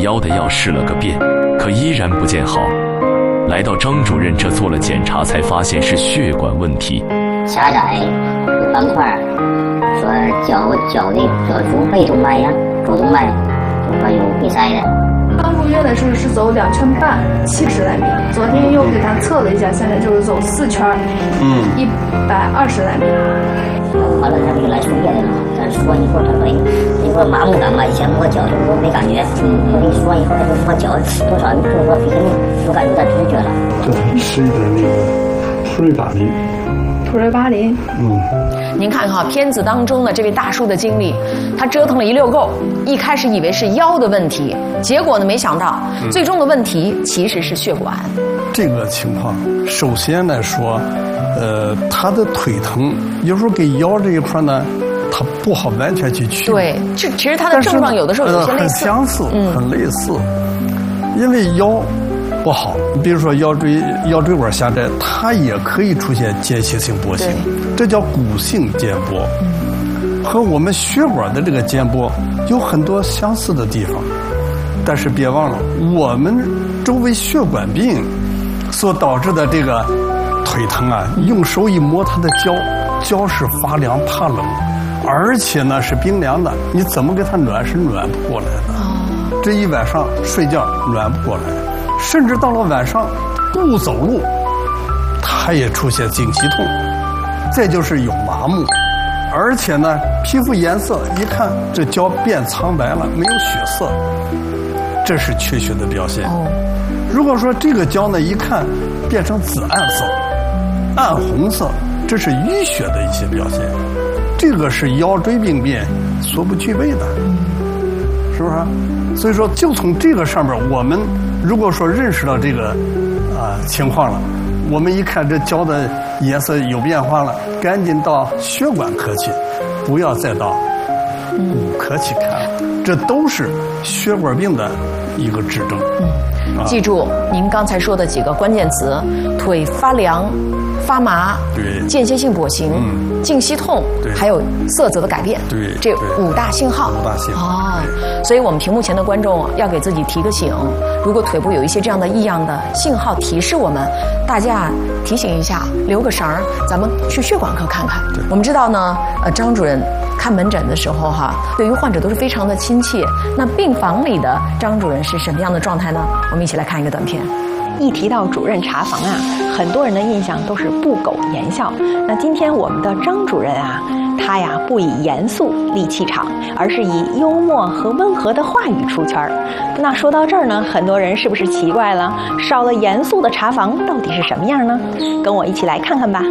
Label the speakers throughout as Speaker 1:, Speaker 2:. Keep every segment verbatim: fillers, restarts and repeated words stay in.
Speaker 1: 腰的药试了个遍，可依然不见好。来到张主任这做了检查，才发现是血管问题。
Speaker 2: 狭窄有斑块，说脚脚的左足背动脉呀、主动脉都说有闭塞的。
Speaker 3: 刚入院的时候是走两圈半，七十来米。昨天又给他测了一下，现在就是走四圈，嗯，一百二十来米。
Speaker 2: 完了，他就来输液的了。咱说以后他说，你说麻木感嘛，以前摸脚就没感觉，我跟你说以后他就摸脚多少，你可以说比有感觉到直觉了。
Speaker 4: 这才吃一点那个普瑞巴林。
Speaker 3: 普瑞巴林，
Speaker 5: 嗯，您看哈，片子当中的这位大叔的经历，他折腾了一溜够，一开始以为是腰的问题，结果呢，没想到、嗯、最终的问题其实是血管。
Speaker 4: 这个情况，首先来说，呃，他的腿疼，有时候跟腰这一块呢，他不好完全去区别。
Speaker 5: 对，这其实他的症状有的时候有些类似，
Speaker 4: 呃、很相似，
Speaker 5: 嗯、
Speaker 4: 很类似，因为腰不好，比如说腰椎腰椎管狭窄，它也可以出现间歇性跛行，这叫骨性肩跛，嗯、和我们血管的这个肩跛有很多相似的地方。但是别忘了，我们周围血管病所导致的这个腿疼啊，用手一摸它的脚，脚是发凉怕冷，而且呢是冰凉的，你怎么给它暖是暖不过来的。这一晚上睡觉暖不过来。甚至到了晚上不走路，它也出现颈息痛，再就是有麻木，而且呢皮肤颜色一看这脚变苍白了，没有血色，这是缺血的表现。如果说这个脚呢一看变成紫暗色、暗红色，这是淤血的一些表现，这个是腰椎病变所不具备的，是不是？所以说就从这个上面，我们如果说认识到这个啊、呃、情况了，我们一看这脚的颜色有变化了，赶紧到血管科去，不要再到骨科去看了，这都是血管病的一个指征。
Speaker 5: 嗯，记住您刚才说的几个关键词：腿发凉、发麻、
Speaker 4: 对，
Speaker 5: 间歇性跛行、嗯、颈息痛，还有色泽的改变。
Speaker 4: 对，
Speaker 5: 这五大信号。
Speaker 4: 五大信号啊，
Speaker 5: 所以我们屏幕前的观众要给自己提个醒：如果腿部有一些这样的异样的信号提示我们，大家提醒一下，留个绳儿，咱们去血管科看看。我们知道呢，呃，张主任看门诊的时候哈，对于患者都是非常的亲切。那病房里的张主任是什么样的状态呢？我们一起来看一个短片。
Speaker 6: 一提到主任查房啊，很多人的印象都是不苟言笑。那今天我们的张主任啊，他呀不以严肃立气场，而是以幽默和温和的话语出圈儿。那说到这儿呢，很多人是不是奇怪了？少了严肃的查房到底是什么样呢？跟我一起来看看吧。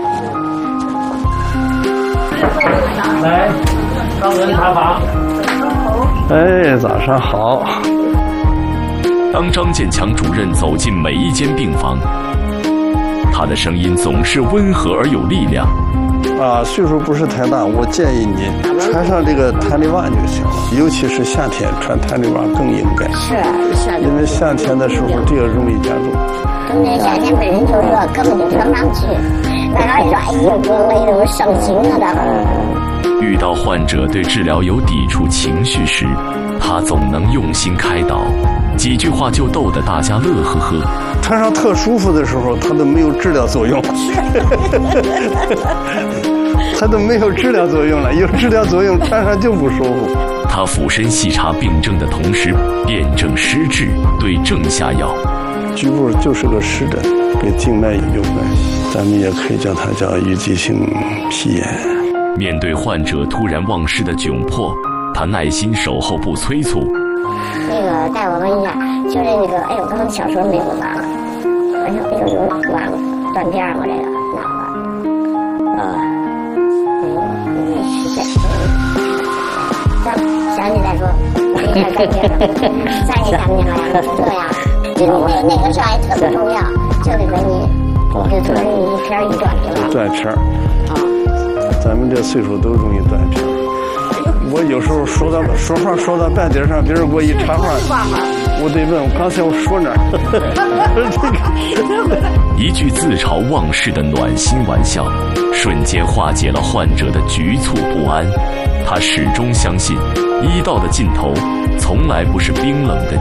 Speaker 7: 来，张主任查房。
Speaker 4: 哎，早上好。
Speaker 1: 当张建强主任走进每一间病房，他的声音总是温和而有力量。
Speaker 4: 啊，岁数不是太大，我建议你穿上这个弹力袜就行了，尤其是夏天穿弹力袜更应该。
Speaker 2: 是，夏天。
Speaker 4: 因为夏天的时候这个容易加重。
Speaker 2: 冬天夏天本身就热，根本就穿不上去，那个软硬不那种生形啊的。
Speaker 1: 遇到患者对治疗有抵触情绪时，他总能用心开导，几句话就逗得大家乐呵呵。
Speaker 4: 穿上特舒服的时候，它都没有治疗作用，它都没有治疗作用了。有治疗作用，穿上就不舒服。
Speaker 1: 他俯身细查病症的同时，辨证施治，对症下药。
Speaker 4: 局部就是个湿疹，跟静脉有关系，咱们也可以叫它叫淤积性皮炎。
Speaker 1: 面对患者突然忘失的窘迫，他耐心守候不催促。
Speaker 2: 那个大夫问一下，就是那个，哎呦，刚刚小时候没有完了，哎呦，哎呦，有完了，断片了这个脑子，啊，嗯，是的，咱想起再说，没看断片了，再也看不见了呀，这样，这那那个事还特别重要，就得给你，就得给你一片一断片。
Speaker 4: 断片啊，咱们这岁数都容易断片。我有时候说到说话说到半截上，别人给我一插话，我得问我刚才我说哪儿。
Speaker 1: 一句自嘲忘世的暖心玩笑，瞬间化解了患者的局促不安。他始终相信，医道的尽头从来不是冰冷的